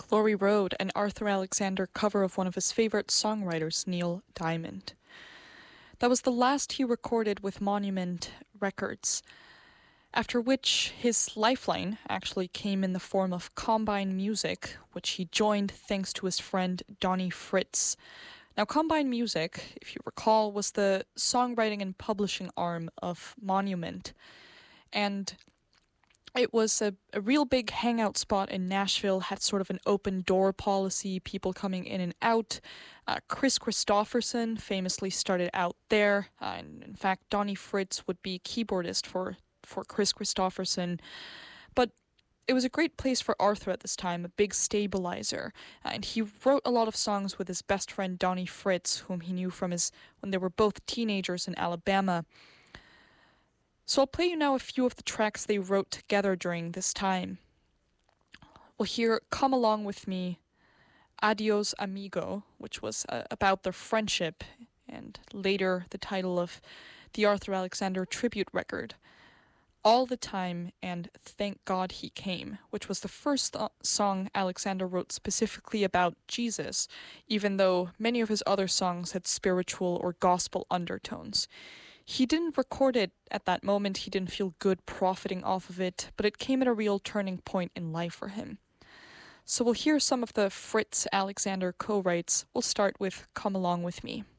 Glory Road, an Arthur Alexander cover of one of his favorite songwriters, Neil Diamond. That was the last he recorded with Monument Records, after which his lifeline actually came in the form of Combine Music, which he joined thanks to his friend Donnie Fritz. Now, Combine Music, if you recall, was the songwriting and publishing arm of Monument, and it was a real big hangout spot in Nashville, had sort of an open door policy, people coming in and out. Chris Christopherson famously started out there. And in fact, Donnie Fritz would be keyboardist for Chris Christopherson. But it was a great place for Arthur at this time, a big stabilizer. And he wrote a lot of songs with his best friend Donnie Fritz, whom he knew from when they were both teenagers in Alabama. So I'll play you now a few of the tracks they wrote together during this time. We'll hear Come Along With Me, Adios Amigo, which was about their friendship, and later the title of the Arthur Alexander tribute record, All the Time, and Thank God He Came, which was the first song Alexander wrote specifically about Jesus, even though many of his other songs had spiritual or gospel undertones. He didn't record it at that moment, he didn't feel good profiting off of it, but it came at a real turning point in life for him. So we'll hear some of the Fritz Alexander co-writes. We'll start with Come Along With Me.